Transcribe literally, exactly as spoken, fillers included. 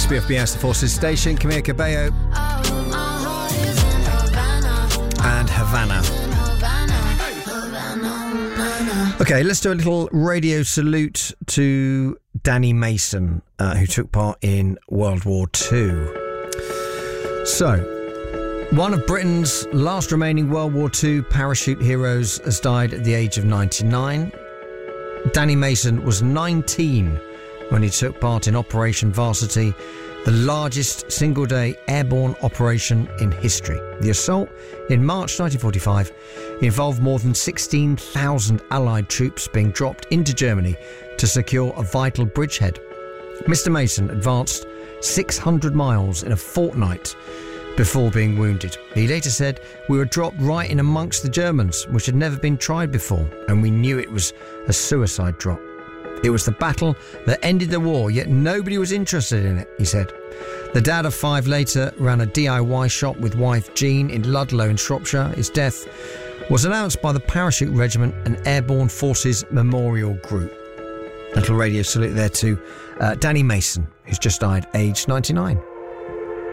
It's B F B S, the Forces Station. Camila Cabello and Havana. Okay, let's do a little radio salute to Danny Mason, uh, who took part in World War Two. So, one of Britain's last remaining World War Two parachute heroes has died at the age of ninety-nine. Danny Mason was nineteen when he took part in Operation Varsity, the largest single-day airborne operation in history. The assault in March nineteen forty-five involved more than sixteen thousand Allied troops being dropped into Germany to secure a vital bridgehead. Mister Mason advanced six hundred miles in a fortnight before being wounded. He later said, "We were dropped right in amongst the Germans, which had never been tried before, and we knew it was a suicide drop. It was the battle that ended the war, yet nobody was interested in it," he said. The dad of five later ran a D I Y shop with wife Jean in Ludlow in Shropshire. His death was announced by the Parachute Regiment and Airborne Forces Memorial Group. A little radio salute there to uh, Danny Mason, who's just died, aged ninety-nine.